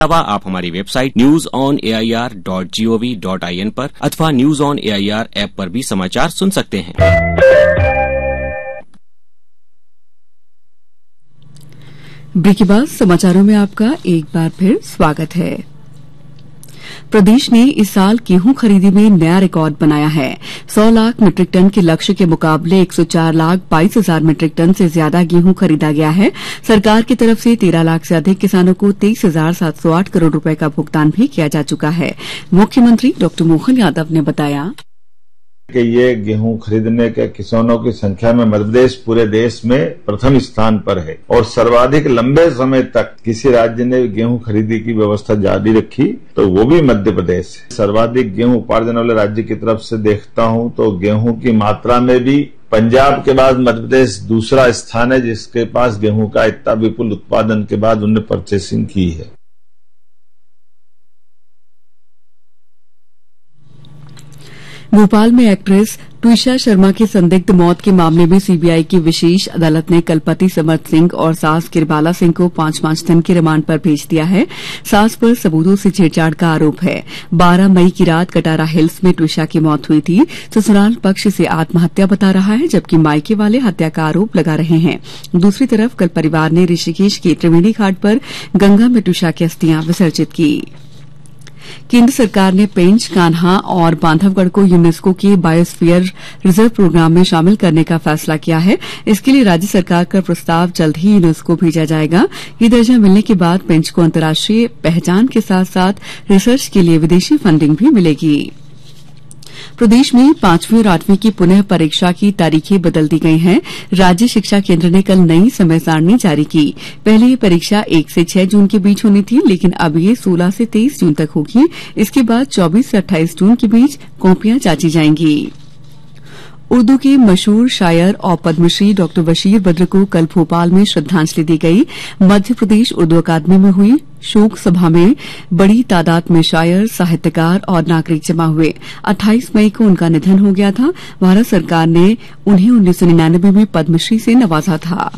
अलावा आप हमारी वेबसाइट newsonair.gov.in पर अथवा न्यूज ऑन एआईआर ऐप पर भी समाचार सुन सकते हैं। ब्रेक के बाद समाचारों में आपका एक बार फिर स्वागत है। प्रदेश ने इस साल गेहूं खरीदी में नया रिकॉर्ड बनाया है। 100 लाख मीट्रिक टन के लक्ष्य के मुकाबले 104 लाख 22 हजार मीट्रिक टन से ज्यादा गेहूं खरीदा गया है। सरकार की तरफ से 13 लाख से अधिक किसानों को 23,708 करोड़ रुपए का भुगतान भी किया जा चुका है। मुख्यमंत्री डॉ मोहन यादव ने बताया कि ये गेहूं खरीदने के किसानों की संख्या में मध्य प्रदेश पूरे देश में प्रथम स्थान पर है और सर्वाधिक लंबे समय तक किसी राज्य ने गेहूं खरीदी की व्यवस्था जारी रखी तो वो भी मध्य प्रदेश है। सर्वाधिक गेहूं उपार्जन वाले राज्य की तरफ से देखता हूं तो गेहूं की मात्रा में भी पंजाब के बाद मध्य प्रदेश दूसरा स्थान है, जिसके पास गेहूं का इतना विपुल उत्पादन के बाद उन्होंने परचेसिंग की है। भोपाल में एक्ट्रेस ट्विशा शर्मा की संदिग्ध मौत के मामले में सीबीआई की विशेष अदालत ने कल पति समर्थ सिंह और सास किरबाला सिंह को 5-5 दिन के रिमांड पर भेज दिया है। सास पर सबूतों से छेड़छाड़ का आरोप है। 12 मई की रात कटारा हिल्स में ट्विशा की मौत हुई थी। ससुराल पक्ष इसे आत्महत्या बता रहा है, जबकि मायके वाले हत्या का आरोप लगा रहे हैं। दूसरी तरफ कल परिवार ने ऋषिकेश के त्रिवेणी घाट पर गंगा में ट्विशा की अस्थियां विसर्जित की। केंद्र सरकार ने पेंच, कान्हा और बांधवगढ़ को यूनेस्को के बायोस्फीयर रिजर्व प्रोग्राम में शामिल करने का फैसला किया है। इसके लिए राज्य सरकार का प्रस्ताव जल्द ही यूनेस्को भेजा जाएगा। ये दर्जा मिलने के बाद पेंच को अंतर्राष्ट्रीय पहचान के साथ साथ रिसर्च के लिए विदेशी फंडिंग भी मिलेगी। प्रदेश में 5वीं और 8वीं की पुनः परीक्षा की तारीखें बदल दी गई हैं। राज्य शिक्षा केंद्र ने कल नई समय सारणी जारी की। पहले ये परीक्षा 1 से 6 जून के बीच होनी थी, लेकिन अब ये 16 से 23 जून तक होगी। इसके बाद 24 से 28 जून के बीच कॉपियां जांची जाएंगी। उर्दू के मशहूर शायर और पद्मश्री डॉ बशीर बद्र को कल भोपाल में श्रद्धांजलि दी गई। मध्य प्रदेश उर्दू अकादमी में हुई शोक सभा में बड़ी तादाद में शायर, साहित्यकार और नागरिक जमा हुए। 28 मई को उनका निधन हो गया था। भारत सरकार ने उन्हें 1999 में पद्मश्री से नवाजा था।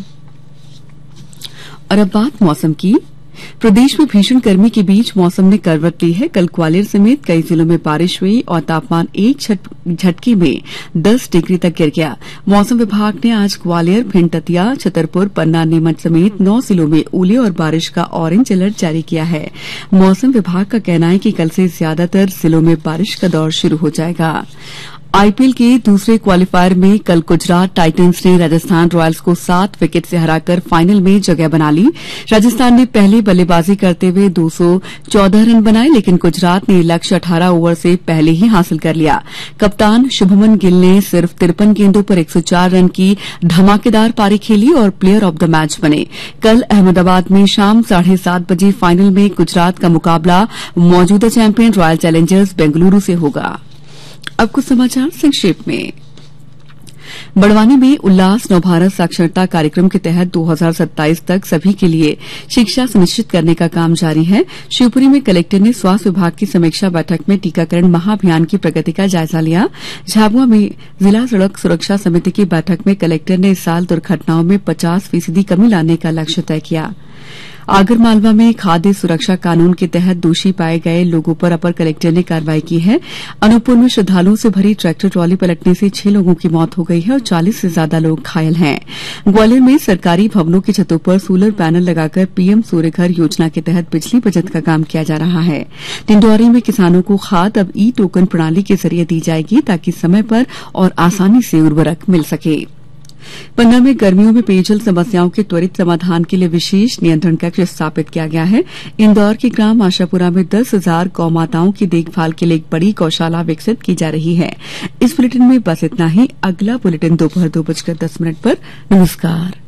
और अब बात मौसम की। प्रदेश में भीषण गर्मी के बीच मौसम ने करवट ली है। कल ग्वालियर समेत कई जिलों में बारिश हुई और तापमान एक झटके में 10 डिग्री तक गिर गया। मौसम विभाग ने आज ग्वालियर, भिंड, दतिया, छतरपुर, पन्ना, नीमच समेत 9 जिलों में ओले और बारिश का ऑरेंज अलर्ट जारी किया है। मौसम विभाग का कहना है कि कल से ज्यादातर जिलों में बारिश का दौर शुरू हो जाएगा। आईपीएल के दूसरे क्वालिफायर में कल गुजरात टाइटंस ने राजस्थान रॉयल्स को 7 विकेट से हराकर फाइनल में जगह बना ली। राजस्थान ने पहले बल्लेबाजी करते हुए 214 रन बनाए, लेकिन गुजरात ने लक्ष्य 18 ओवर से पहले ही हासिल कर लिया। कप्तान शुभमन गिल ने सिर्फ 53 गेंदों पर 104 रन की धमाकेदार पारी खेली और प्लेयर ऑफ द मैच बने। कल अहमदाबाद में शाम 7:30 बजे फाइनल में गुजरात का मुकाबला मौजूदा चैंपियन रॉयल चैलेंजर्स बेंगलुरु से होगा। अब कुछ समाचार संक्षेप में। बड़वानी में उल्लास नवभारत साक्षरता कार्यक्रम के तहत 2027 तक सभी के लिए शिक्षा सुनिश्चित करने का काम जारी है। शिवपुरी में कलेक्टर ने स्वास्थ्य विभाग की समीक्षा बैठक में टीकाकरण महाअभियान की प्रगति का जायजा लिया। झाबुआ में जिला सड़क सुरक्षा समिति की बैठक में कलेक्टर ने इस साल दुर्घटनाओं में 50% कमी लाने का लक्ष्य तय किया। आगरमालवा में खाद्य सुरक्षा कानून के तहत दोषी पाए गए लोगों पर अपर कलेक्टर ने कार्रवाई की है। अनूपपुर में श्रद्धालुओं से भरी ट्रैक्टर ट्रॉली पलटने से 6 लोगों की मौत हो गई है और 40 से ज्यादा लोग घायल हैं। ग्वालियर में सरकारी भवनों की छतों पर सोलर पैनल लगाकर पीएम सूर्यघर योजना के तहत बिजली बचत का काम किया जा रहा है। डिंडौरी में किसानों को खाद अब ई टोकन प्रणाली के जरिए दी जाएगी, ताकि समय पर और आसानी से उर्वरक मिल सके। पन्ना में गर्मियों में पेयजल समस्याओं के त्वरित समाधान के लिए विशेष नियंत्रण कक्ष स्थापित किया गया है। इंदौर के ग्राम आशापुरा में 10,000 गौ माताओं की देखभाल के लिए एक बड़ी गौशाला विकसित की जा रही है। इस बुलेटिन में बस इतना ही। अगला बुलेटिन दोपहर 2:10 पर। नमस्कार।